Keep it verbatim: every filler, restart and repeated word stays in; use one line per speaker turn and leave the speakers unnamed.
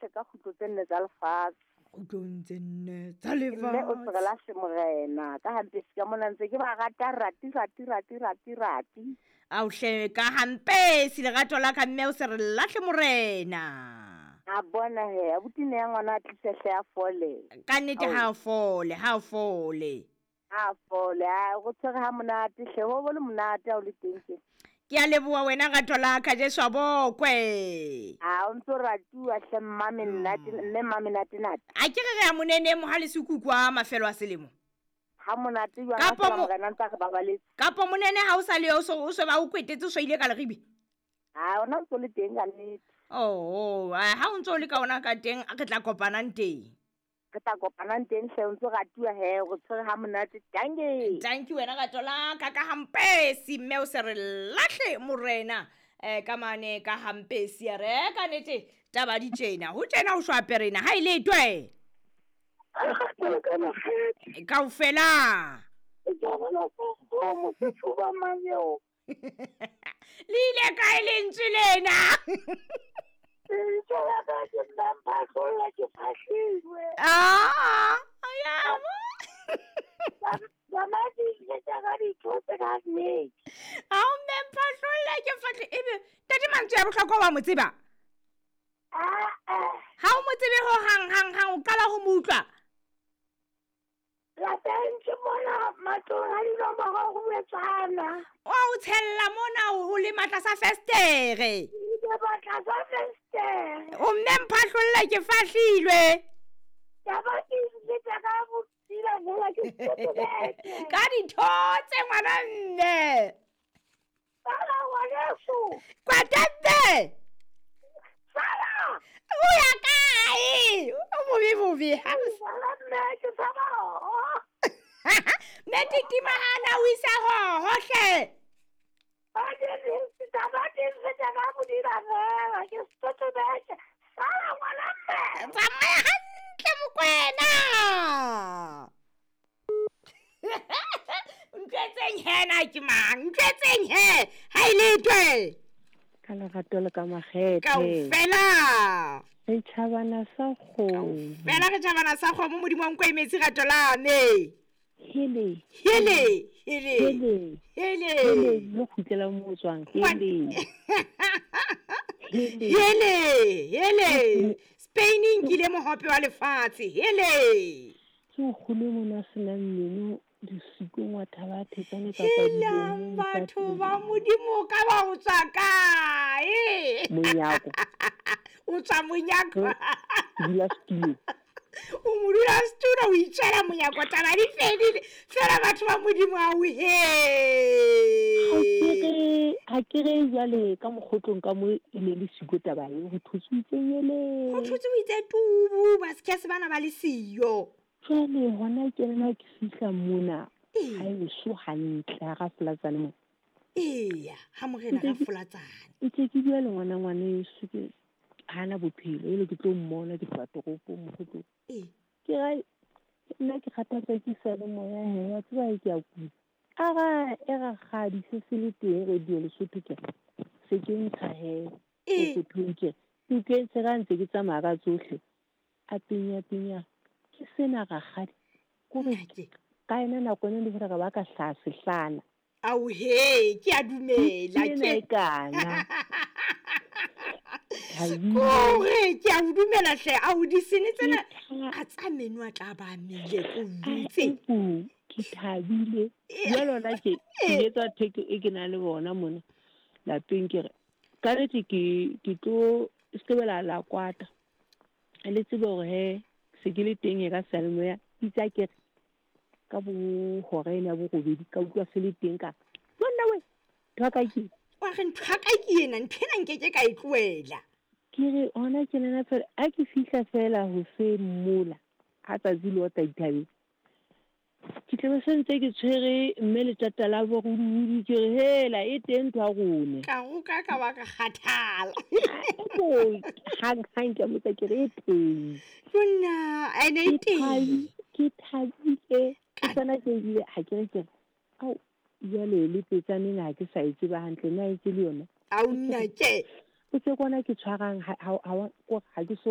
lahle ka khutlo tse nne tsa lefatshe.
Khutlong tse nne tsa
Mme o se
lefatshe.
re lahle morena ka hampe se ka mona ntse ke ba rata rati rati rati rati rati.
A o hle ka hampe se lerato la ka mme o se re lahle morena.
A bona he abuti ne ya ngwana a tlisehle ya fole.
Ka nnete ha o fole ha o fole.
A fole a go tshwere ha monate hle ho bole monate a o le teng ke.
Ke a leboa wena rato la ka Jesu a bokwe.
A o ntso ratua hle mmame nnate mme mmame nate nate.
A ke re ya monene mo ha le sekukwa mafelo a selemo.
Ha monate jwa
Kapo
na
mo-
ka nna ka ba baletse.
Kapo monene ha o sa le o so o so ba o kwetetse o so ile ka leribi.
A ona ntso le teng ka nnete.
Oh, ha o ntso le ka ona ka teng a ke tla kopanang teng.
Re tla kopanang teng hle o ntso ratua he go tshwere ha monate dange.
Thank you wena rato la ka ka hampe si mme o se re lahle morena. Eh ka mane ka hampe si ya re ka nete taba di tjena ho tjena o shwaperena ha ile twe kaofela le ile kae lentswe lena ah aya a o mme mphatlolla ke fatle ebe tate mantswe ya bohlokwa wa mo tseba ha o mo tsebe ho hang hang hang o qala ho mo utlwa wa o tshella mona o le matla sa festere o mme mphatlolla ke fahlilwe ka dithotse ngwana mme kwatetse o ya kae o bobe bobe ha mme titimahana o isa ho hohle tsamaya hantle mokwena ntwetseng hena ke mang ntwetseng he ha ile twe
ka lerato le ka makgethe
kaofela
re tšhabana sa kgomo
fela re tšhabana sa kgomo modimo wa nko emetsi rato la me
hele
hele hele
hele
hele
hele mo khutlela mo tswang hele hele
hele hele Spain nkile mohope wa lefatshe hele
ke go le mona sena mmino disikong wa thaba thetsane ka
helang batho ba modimo ka ba o tswa kae
monyako
o tswa monyako
dula studio
o modula studio o itšhela monyako taba di fedile fela batho ba modimo a o he
ha ke re jale ka mogotlong ka mo e le le siko taba e go thutsitse yele
go thutse o itse tubu ba se ke se bana ba le siyo
jale gona ke rena ke fihla mona ha e so hantle ga folatsane mo
eya ha morena ga folatsane
itse ke bua le ngwana ngwana e se hana bophelo ile ke tlo mmona ke tla toropo mo go tlo
eh
ke ga nna ke kgathatsa ke sa le moya he wa tswa ke a ku aga e ga gadi se se le teng re di le sotho ke se ke ntsha he ke thunke ke ke se ga ntse ke tsamaya ka tsohle a pinya pinya ke sena ga gadi go re ka ena na kone le ga ba ka hlase hlana
au he ke a dumela
ke kana
kore ke a o dumela hle a o di sene tsena a tsa menu a tla ba mile ko vitse
ke thabile ya lona ke ke etsa theke e ke na le bona mona la pinkere ka re ke ke tlo skebela la kwata le tsebe gore he se ke le teng e ka salmo ya itsa ke ka bo hore ena bo go bedi ka utlwa se le teng ka bona we thaka ke
wa re nthaka ke ena nthena nke ke ka itloela
ke re ona ke nna fela a ke fihla fela ho se mola ha tsa zilo ta dithabe ke tla se ntse ke tshwere mme le tata la bo go di ke hela e teng twa gone
ka go ka ka ba ka kgathala
go hang hang ke mo tsa ke re teng
bona ene e teng
ke thabile ke sana ke ile ha ke re ke au ya le le petsane na ke sa itse ba hantle na itse le yona
au nna ke
o tse kona ke tshwarang ha ha ha ke so